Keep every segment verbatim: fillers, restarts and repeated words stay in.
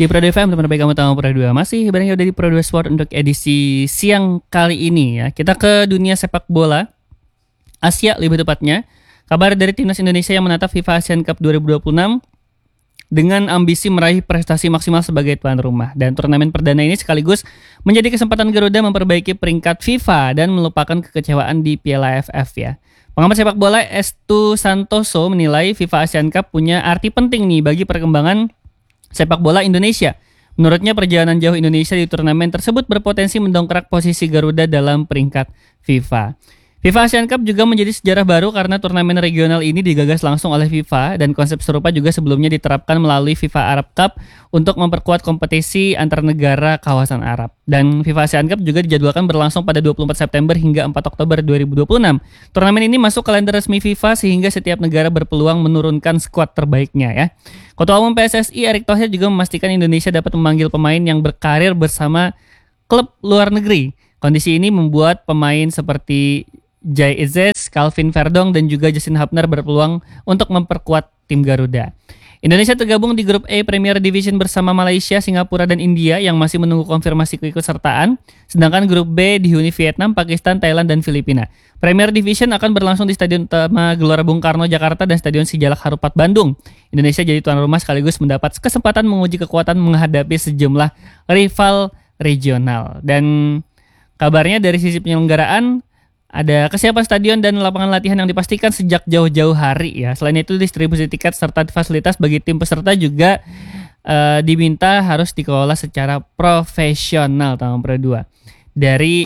Di Pro dua F M, teman baik kamu tahu Pro dua masih barangnya udah di Pro dua Sport untuk edisi siang kali ini ya. Kita ke dunia sepak bola Asia lebih tepatnya. Kabar dari timnas Indonesia yang menatap FIFA Asian Cup dua ribu dua puluh enam dengan ambisi meraih prestasi maksimal sebagai tuan rumah. Dan turnamen perdana ini sekaligus menjadi kesempatan Garuda memperbaiki peringkat FIFA dan melupakan kekecewaan di Piala A F F ya. Pengamat sepak bola Estu Santoso menilai FIFA Asian Cup punya arti penting nih bagi perkembangan sepak bola Indonesia. Menurutnya perjalanan jauh Indonesia di turnamen tersebut berpotensi mendongkrak posisi Garuda dalam peringkat FIFA. FIFA Asian Cup juga menjadi sejarah baru karena turnamen regional ini digagas langsung oleh FIFA dan konsep serupa juga sebelumnya diterapkan melalui FIFA Arab Cup untuk memperkuat kompetisi antar negara kawasan Arab. Dan FIFA Asian Cup juga dijadwalkan berlangsung pada dua puluh empat September hingga empat Oktober dua ribu dua puluh enam. Turnamen ini masuk kalender resmi FIFA sehingga setiap negara berpeluang menurunkan skuad terbaiknya ya. Ketua Umum P S S I Erick Thohir juga memastikan Indonesia dapat memanggil pemain yang berkarir bersama klub luar negeri. Kondisi ini membuat pemain seperti Jai Izzes, Calvin Verdong, dan juga Justin Hubner berpeluang untuk memperkuat tim Garuda. Indonesia tergabung di grup A Premier Division bersama Malaysia, Singapura, dan India yang masih menunggu konfirmasi keikutsertaan. Sedangkan grup B dihuni Vietnam, Pakistan, Thailand, dan Filipina. Premier Division akan berlangsung di Stadion Utama Gelora Bung Karno, Jakarta, dan Stadion Sijalak Harupat, Bandung. Indonesia jadi tuan rumah sekaligus mendapat kesempatan menguji kekuatan menghadapi sejumlah rival regional. Dan kabarnya dari sisi penyelenggaraan, ada kesiapan stadion dan lapangan latihan yang dipastikan sejak jauh-jauh hari ya. Selain itu distribusi tiket serta fasilitas bagi tim peserta juga uh, diminta harus dikelola secara profesional tahun Pro dua. Dari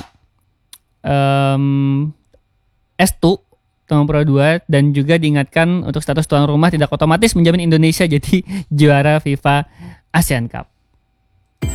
um, Estu tahun Pro dua dan juga diingatkan untuk status tuan rumah tidak otomatis menjamin Indonesia jadi juara FIFA Asian Cup.